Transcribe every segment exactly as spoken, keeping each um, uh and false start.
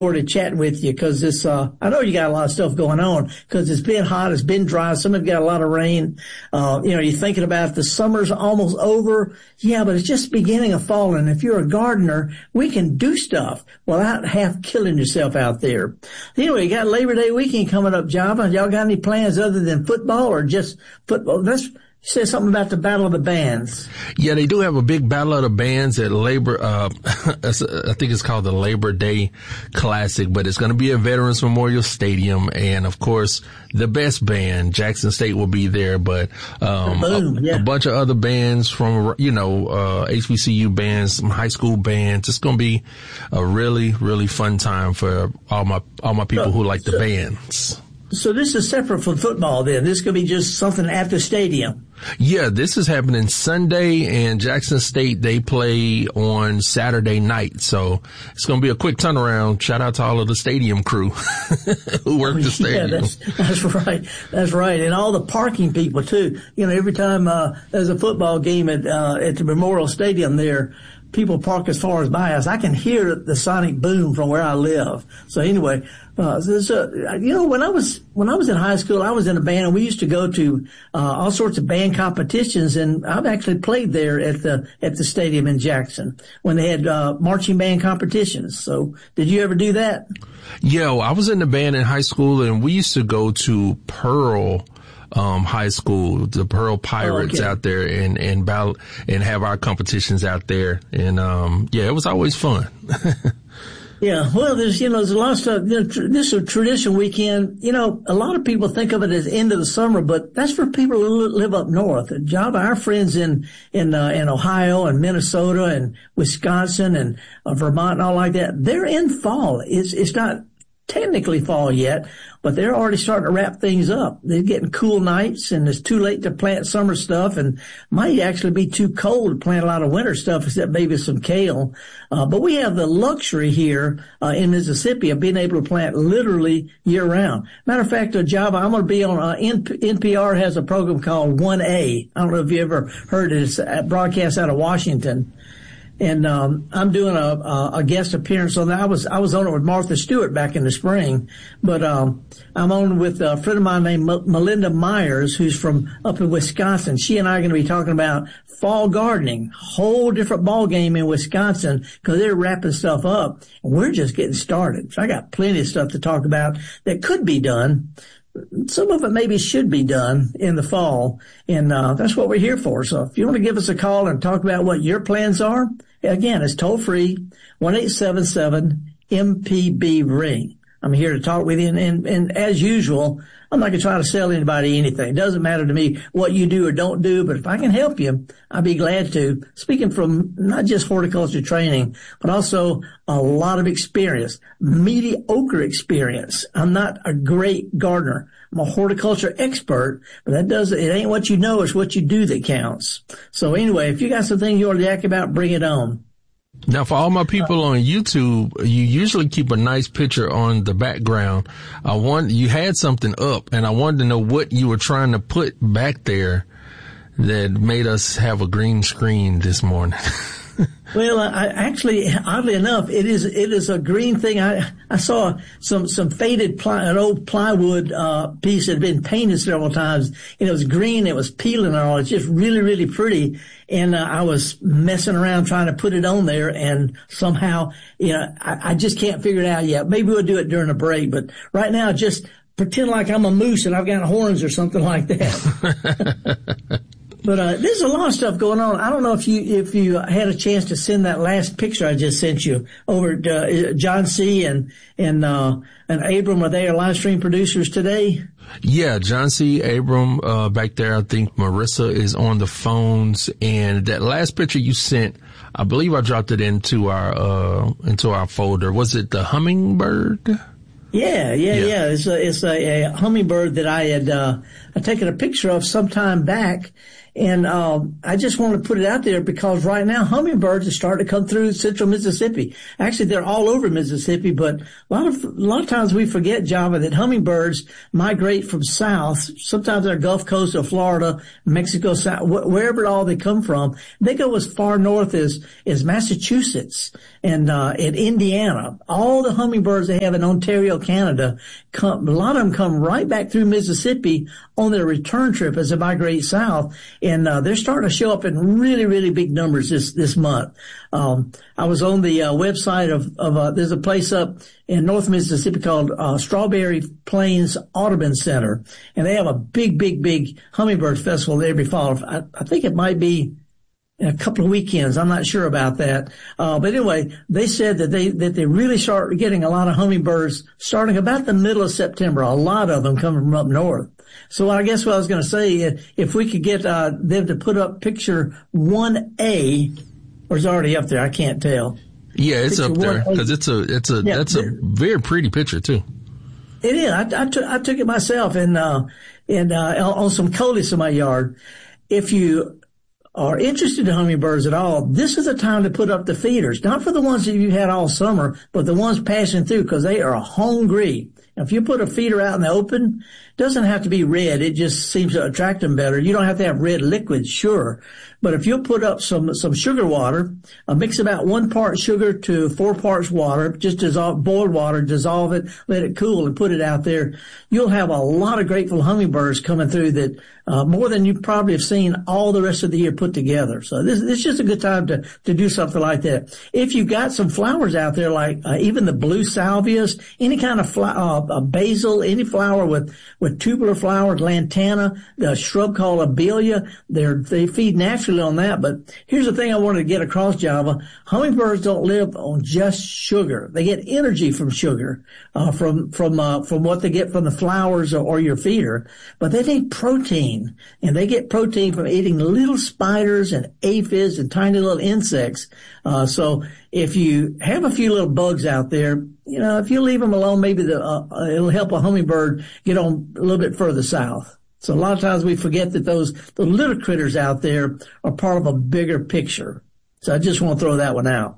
to chat with you because this, uh, I know you got a lot of stuff going on because it's been hot, it's been dry, some have got a lot of rain. Uh, you know, you're thinking about the summer's almost over. Yeah, but it's just beginning of fall. And if you're a gardener, we can do stuff without half killing yourself out there. Anyway, you got Labor Day weekend coming up, Java. Y'all got any plans other than football or just football? Let's say something about the Battle of the Bands. Yeah, they do have a big Battle of the Bands at Labor, uh, I think it's called the Labor Day Classic, but it's going to be at Veterans Memorial Stadium. And of course, the best band, Jackson State, will be there, but, um, Boom, a, yeah. a bunch of other bands from, you know, uh, H B C U bands, some high school bands. It's going to be a really, really fun time for all my, all my people so, who like so, the bands. So this is separate from football then. This could be just something at the stadium. Yeah, this is happening Sunday, and Jackson State, they play on Saturday night. So it's going to be a quick turnaround. Shout out to all of the stadium crew who work the stadium. Yeah, that's, that's right. That's right. And all the parking people too. You know, every time, uh, there's a football game at, uh, at the Memorial Stadium there, people park as far as my house. I can hear the sonic boom from where I live. So anyway, uh, so, you know, when I was, when I was in high school, I was in a band and we used to go to, uh, all sorts of band competitions, and I've actually played there at the, at the stadium in Jackson when they had, uh, marching band competitions. So did you ever do that? Yeah, well, I was in the band in high school, and we used to go to Pearl, um, high school, the Pearl Pirates oh, okay. out there, and, and battle, and have our competitions out there. And, um, yeah, it was always fun. Yeah, well, there's, you know, there's a lot of stuff. You know, tr- this is a tradition weekend. You know, a lot of people think of it as end of the summer, but that's for people who live up north. Job, our friends in, in, uh, in Ohio and Minnesota and Wisconsin and uh, Vermont and all like that, they're in fall. It's, it's not technically fall yet, but they're already starting to wrap things up. They're getting cool nights, and it's too late to plant summer stuff, and might actually be too cold to plant a lot of winter stuff, except maybe some kale. Uh, but we have the luxury here uh, in Mississippi of being able to plant literally year round. Matter of fact, uh, Java, I'm going to be on uh, N P R has a program called one A. I don't know if you ever heard it. It's a broadcast out of Washington. And, um, I'm doing a, a, a guest appearance on that. I was, I was on it with Martha Stewart back in the spring, but, um, I'm on with a friend of mine named M- Melinda Myers, who's from up in Wisconsin. She and I are going to be talking about fall gardening, whole different ball game in Wisconsin, because they're wrapping stuff up and we're just getting started. So I got plenty of stuff to talk about that could be done. Some of it maybe should be done in the fall, and uh that's what we're here for. So if you want to give us a call and talk about what your plans are, again, it's toll free, one eight seven seven M P B ring. I'm here to talk with you, and, and, and as usual, I'm not going to try to sell anybody anything. It doesn't matter to me what you do or don't do, but if I can help you, I'd be glad to. Speaking from not just horticulture training, but also a lot of experience, mediocre experience. I'm not a great gardener. I'm a horticulture expert, but that doesn't, it ain't what you know, it's what you do that counts. So anyway, if you got something you want to yak about, bring it on. Now, for all my people on YouTube, you usually keep a nice picture on the background. I want, you had something up, and I wanted to know what you were trying to put back there that made us have a green screen this morning. Well, I actually, oddly enough, it is, it is a green thing. I, I saw some, some faded ply, an old plywood, uh, piece that had been painted several times, and it was green, it was peeling and all. It's just really, really pretty. And, uh, I was messing around trying to put it on there, and somehow, you know, I, I just can't figure it out yet. Maybe we'll do it during a break, but right now, just pretend like I'm a moose and I've got horns or something like that. But, uh, there's a lot of stuff going on. I don't know if you, if you had a chance to send that last picture I just sent you over to uh, John C. and, and, uh, and Abram. Are they our live stream producers today? Yeah, John C. Abram, uh, back there. I think Marissa is on the phones, and that last picture you sent, I believe I dropped it into our, uh, into our folder. Was it the hummingbird? Yeah, yeah, yeah. yeah. It's a, it's a, a hummingbird that I had, uh, I taken a picture of some time back. And um, I just want to put it out there because right now hummingbirds are starting to come through central Mississippi. Actually, they're all over Mississippi, but a lot of a lot of times we forget, Java, that hummingbirds migrate from south. Sometimes they're Gulf Coast of Florida, Mexico, south, wherever all they come from. They go as far north as as Massachusetts and uh, in Indiana. All the hummingbirds they have in Ontario, Canada, come, a lot of them come right back through Mississippi on their return trip as they migrate south. And uh, they're starting to show up in really, really big numbers this this month. Um, I was on the uh, website of of uh, there's a place up in North Mississippi called uh, Strawberry Plains Audubon Center, and they have a big, big, big hummingbird festival every fall. I, I think it might be in a couple of weekends. I'm not sure about that. Uh, but anyway, they said that they, that they really start getting a lot of hummingbirds starting about the middle of September. A lot of them coming from up north. So I guess what I was going to say, if we could get, uh, them to put up picture one A, or is it already up there? I can't tell. Yeah, it's picture up there because it's a, it's a, yeah, that's a very pretty picture too. It is. I, I took, I took it myself and, uh, and, uh, on some coleus in my yard. If you are interested in hummingbirds at all, this is the time to put up the feeders. Not for the ones that you had all summer, but the ones passing through because they are hungry. If you put a feeder out in the open, it doesn't have to be red. It just seems to attract them better. You don't have to have red liquid, sure. But if you'll put up some, some sugar water, uh, mix about one part sugar to four parts water, just dissolve, boiled water, dissolve it, let it cool and put it out there. You'll have a lot of grateful hummingbirds coming through that, uh, more than you probably have seen all the rest of the year put together. So this, this is just a good time to, to do something like that. If you've got some flowers out there, like, uh, even the blue salvias, any kind of flower, uh, a basil, any flower with, with tubular flowers, lantana, the shrub called abelia, they're, they feed naturally on that. But here's the thing I wanted to get across, Java. Hummingbirds don't live on just sugar. They get energy from sugar, uh, from, from, uh, from what they get from the flowers or, or your feeder. But they need protein, and they get protein from eating little spiders and aphids and tiny little insects. Uh, so if you have a few little bugs out there, you know, if you leave them alone, maybe the, uh, it'll help a hummingbird get on a little bit further south. So a lot of times we forget that those, the little critters out there are part of a bigger picture. So I just want to throw that one out.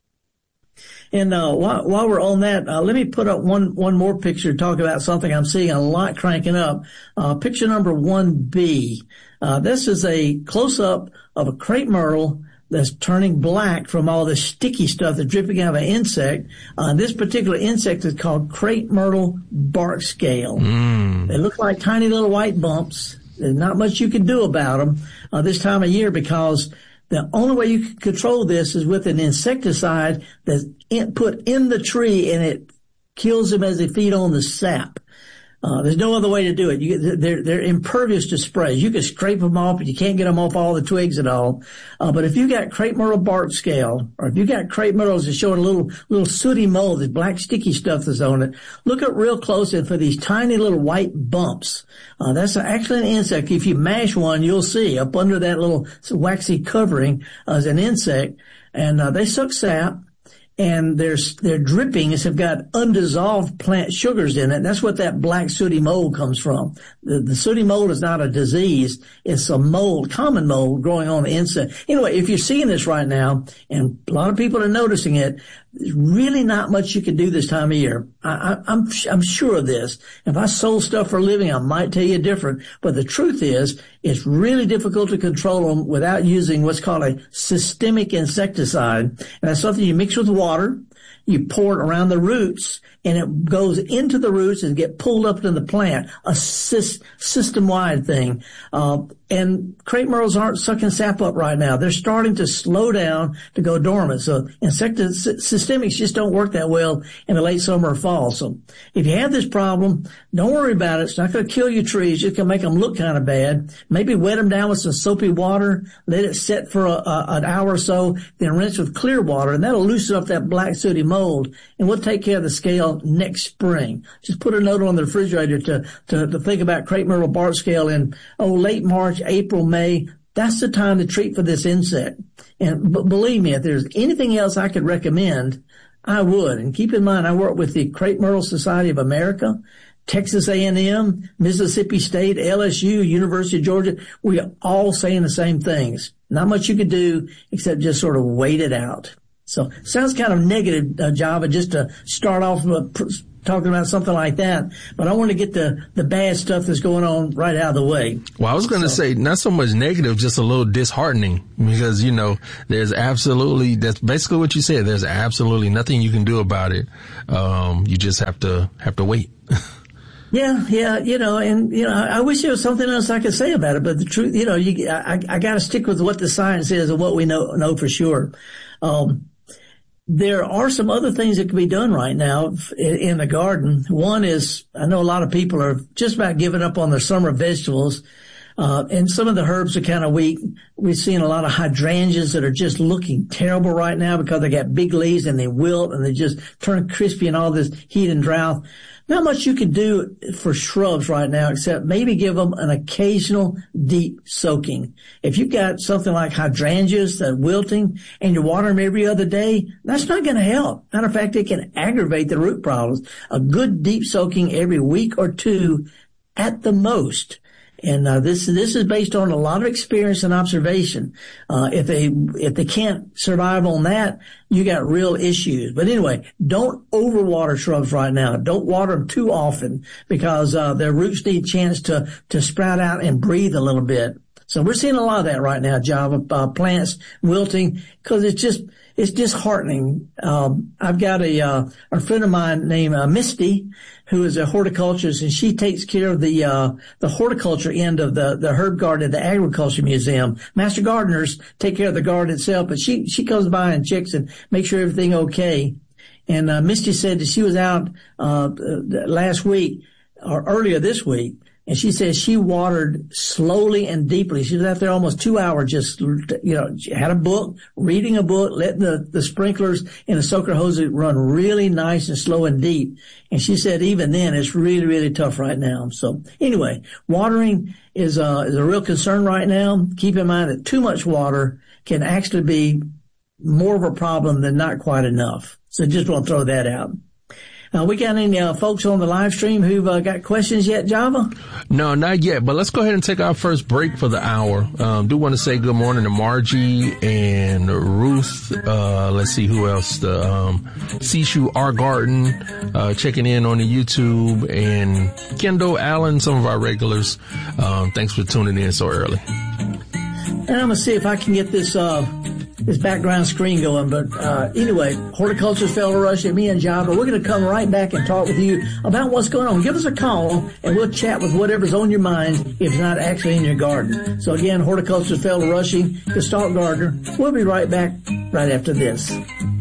And, uh, while, while we're on that, uh, let me put up one, one more picture to talk about something I'm seeing a lot cranking up. Uh, picture number one B. Uh, this is a close up of a crepe myrtle that's turning black from all the sticky stuff that's dripping out of an insect. Uh, this particular insect is called crepe myrtle bark scale. Mm. They look like tiny little white bumps. There's not much you can do about them uh, this time of year because the only way you can control this is with an insecticide that's in, put in the tree, and it kills them as they feed on the sap. Uh, there's no other way to do it. You, they're, they're impervious to sprays. You can scrape them off, but you can't get them off all the twigs at all. Uh, but if you got crepe myrtle bark scale, or if you got crepe myrtles that's showing a little, little sooty mold, this black sticky stuff that's on it, look up real close and for these tiny little white bumps. Uh, that's actually an insect. If you mash one, you'll see up under that little waxy covering uh, is an insect, and uh, they suck sap. And their, their drippings have got undissolved plant sugars in it. That's what that black sooty mold comes from. The, the sooty mold is not a disease. It's a mold, common mold growing on the insect. Anyway, if you're seeing this right now, and a lot of people are noticing it, there's really not much you can do this time of year. I, I, I'm, I'm sure of this. If I sold stuff for a living, I might tell you different. But the truth is, it's really difficult to control them without using what's called a systemic insecticide. And that's something you mix with water. You pour it around the roots, and it goes into the roots and get pulled up into the plant, a system-wide thing. Uh, and crepe myrtles aren't sucking sap up right now. They're starting to slow down to go dormant. So insecti- systemics just don't work that well in the late summer or fall. So if you have this problem, don't worry about it. It's not going to kill your trees. It's going to make them look kind of bad. Maybe wet them down with some soapy water, let it set for a, a, an hour or so, then rinse with clear water, and that'll loosen up that black sooty mold, and we'll take care of the scale next spring. Just put a note on the refrigerator to, to, to think about crepe myrtle bark scale in, oh, late March, April, May. That's the time to treat for this insect. And b- believe me, if there's anything else I could recommend, I would. And keep in mind, I work with the Crepe Myrtle Society of America, Texas A and M, Mississippi State, L S U, University of Georgia, we are all saying the same things. Not much you could do except just sort of wait it out. So sounds kind of negative, uh, Java, just to start off with talking about something like that. But I want to get the, the bad stuff that's going on right out of the way. Well, I was going to so. say not so much negative, just a little disheartening because, you know, there's absolutely, that's basically what you said. There's absolutely nothing you can do about it. Um, you just have to, have to wait. Yeah, yeah, you know, and, you know, I wish there was something else I could say about it, but the truth, you know, you, I, I got to stick with what the science is and what we know, know for sure. Um, there are some other things that can be done right now in the garden. One is, I know a lot of people are just about giving up on their summer vegetables. Uh, and some of the herbs are kind of weak. We've seen a lot of hydrangeas that are just looking terrible right now because they got big leaves and they wilt and they just turn crispy in all this heat and drought. Not much you can do for shrubs right now except maybe give them an occasional deep soaking. If you've got something like hydrangeas that are wilting and you water them every other day, that's not going to help. Matter of fact, it can aggravate the root problems. A good deep soaking every week or two at the most. And uh, this this is based on a lot of experience and observation. Uh, if they if they can't survive on that, you got real issues. But anyway, don't overwater shrubs right now. Don't water them too often because uh, their roots need a chance to to sprout out and breathe a little bit. So we're seeing a lot of that right now, Java, uh, plants wilting because it's just it's disheartening. Um, I've got a uh, a friend of mine named uh, Misty, who is a horticulturist, and she takes care of the uh the horticulture end of the the herb garden at the Agriculture Museum. Master gardeners take care of the garden itself, but she she comes by and checks and makes sure everything okay. And uh, Misty said that she was out uh last week or earlier this week, and she says she watered slowly and deeply. She was out there almost two hours, just, you know, she had a book, reading a book, letting the, the sprinklers in the soaker hose run really nice and slow and deep. And she said even then it's really, really tough right now. So anyway, watering is a, is a real concern right now. Keep in mind that too much water can actually be more of a problem than not quite enough. So just want to throw that out. Uh, we got any uh, folks on the live stream who've uh, got questions yet, Java? No, not yet. But let's go ahead and take our first break for the hour. Um, do want to say good morning to Margie and Ruth. Uh, let's see who else. The um, Seashoe Art Garden uh, checking in on the YouTube, and Kendall Allen, some of our regulars. Um, thanks for tuning in so early. And I'm gonna see if I can get this. Uh, This background screen going, but uh anyway, Horticulturist Fellow Rush and me and Java, we're going to come right back and talk with you about what's going on. Give us a call and we'll chat with whatever's on your mind if it's not actually in your garden. So again, Horticulturist Fellow Rushing, the Stalk Gardener. We'll be right back right after this.